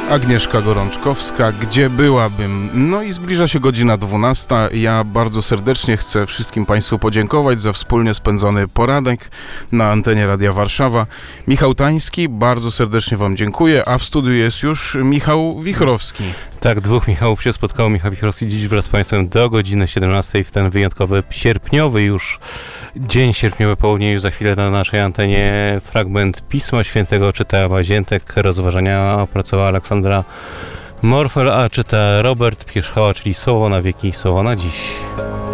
Agnieszka Gorączkowska, gdzie byłabym? No i zbliża się godzina 12. Ja bardzo serdecznie chcę wszystkim Państwu podziękować za wspólnie spędzony poranek na antenie Radia Warszawa. Michał Tański, bardzo serdecznie Wam dziękuję, a w studiu jest już Michał Wichrowski. Tak, dwóch Michałów się spotkało. Michał Wichrowski dziś wraz z Państwem do godziny 17 w ten wyjątkowy sierpniowy już dzień, sierpniowe południe. Już za chwilę na naszej antenie fragment Pisma Świętego czyta Łazientek, rozważania opracowała Aleksandra Morfel, a czyta Robert Pierzchała, czyli Słowo na wieki, słowo na dziś.